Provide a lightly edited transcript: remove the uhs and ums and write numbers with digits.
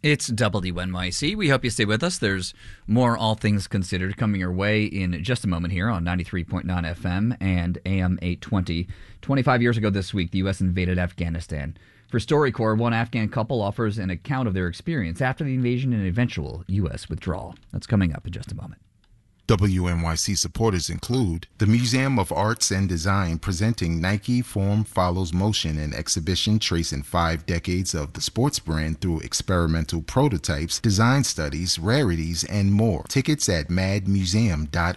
It's WNYC. We hope you stay with us. There's more All Things Considered coming your way in just a moment here on 93.9 FM and AM 820. 25 years ago this week, the U.S. invaded Afghanistan. For StoryCorps, one Afghan couple offers an account of their experience after the invasion and eventual U.S. withdrawal. That's coming up in just a moment. WNYC supporters include the Museum of Arts and Design presenting Nike Form Follows Motion, an exhibition tracing 5 decades of the sports brand through experimental prototypes, design studies, rarities, and more. Tickets at madmuseum.org.